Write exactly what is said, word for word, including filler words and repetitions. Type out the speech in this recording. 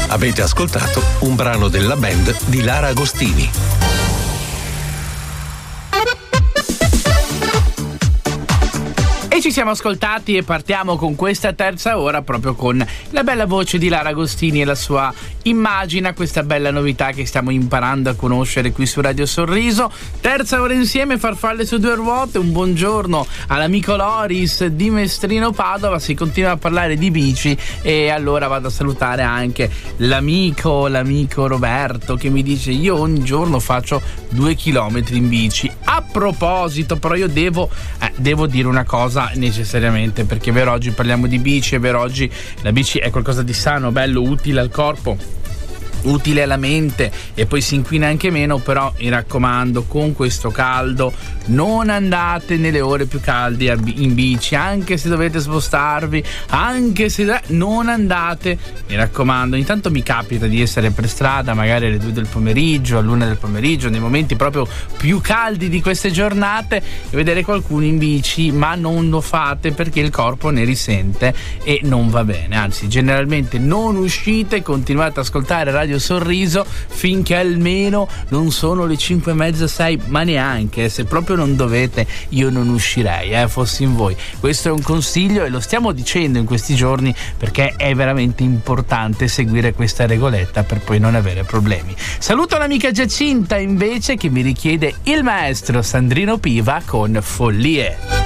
Avete ascoltato un brano della band di Lara Agostini. E ci siamo ascoltati e partiamo con questa terza ora proprio con la bella voce di Lara Agostini e la sua Immagina, questa bella novità che stiamo imparando a conoscere qui su Radio Sorriso. Terza ora insieme, farfalle su due ruote. Un buongiorno all'amico Loris di Mestrino Padova. Si continua a parlare di bici e allora vado a salutare anche l'amico l'amico Roberto che mi dice: io ogni giorno faccio due chilometri in bici. A proposito, però io devo eh, devo dire una cosa necessariamente, perché è vero, oggi parliamo di bici, è vero, oggi la bici è qualcosa di sano, bello, utile al corpo, utile alla mente e poi si inquina anche meno. Però mi raccomando, con questo caldo non andate nelle ore più calde in bici, anche se dovete spostarvi, anche se non andate, mi raccomando. Intanto mi capita di essere per strada magari alle due del pomeriggio, all'una del pomeriggio, nei momenti proprio più caldi di queste giornate, e vedere qualcuno in bici, ma non lo fate perché il corpo ne risente e non va bene. Anzi, generalmente non uscite, continuate ad ascoltare Radio Sorriso finché almeno non sono le cinque e mezza, sei, ma neanche, se proprio non dovete io non uscirei, eh, fossi in voi. Questo è un consiglio e lo stiamo dicendo in questi giorni perché è veramente importante seguire questa regoletta per poi non avere problemi. Saluto l'amica Giacinta invece che mi richiede il maestro Sandrino Piva con Follie.